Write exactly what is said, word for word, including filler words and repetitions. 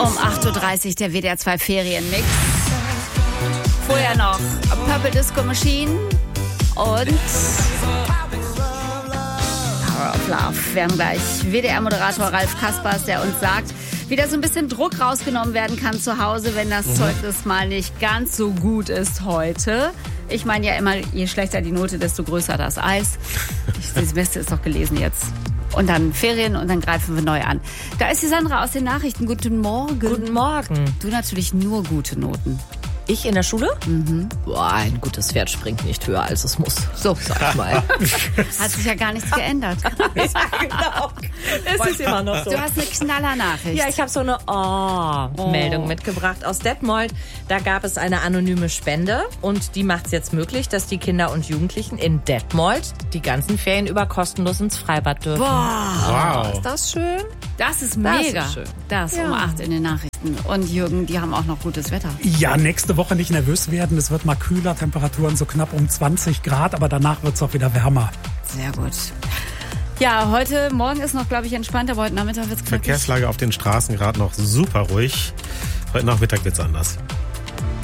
Um acht Uhr dreißig der W D R zwei Ferienmix. Vorher noch Purple Disco Machine und Power of Love. Wir haben gleich W D R-Moderator Ralf Kaspers, der uns sagt, wie da so ein bisschen Druck rausgenommen werden kann zu Hause, wenn das mhm. Zeugnis mal nicht ganz so gut ist heute. Ich meine ja immer, je schlechter die Note, desto größer das Eis. Das Beste ist doch gelesen jetzt. Und dann Ferien und dann greifen wir neu an. Da ist die Sandra aus den Nachrichten. Guten Morgen. Guten Morgen. Du natürlich nur gute Noten. Ich in der Schule? Mhm. Boah, ein gutes Pferd springt nicht höher, als es muss. So, sag ich mal. Hat sich ja gar nichts geändert. Ja, genau. Es ist immer noch so. Du hast eine Knallernachricht. Ja, ich habe so eine Oh-Meldung Oh. mitgebracht aus Detmold. Da gab es eine anonyme Spende und die macht es jetzt möglich, dass die Kinder und Jugendlichen in Detmold die ganzen Ferien über kostenlos ins Freibad dürfen. Boah, Wow. Ist das schön? das ist Das mega. ist schön. Das Ja. um acht in den Nachrichten. Und Jürgen, die haben auch noch gutes Wetter. Ja, nächste Woche nicht nervös werden. Es wird mal kühler, Temperaturen so knapp um zwanzig Grad, aber danach wird es auch wieder wärmer. Sehr gut. Ja, heute Morgen ist noch, glaube ich, entspannt, aber heute Nachmittag wird es Verkehrslage auf den Straßen gerade noch super ruhig. Heute Nachmittag wird's anders.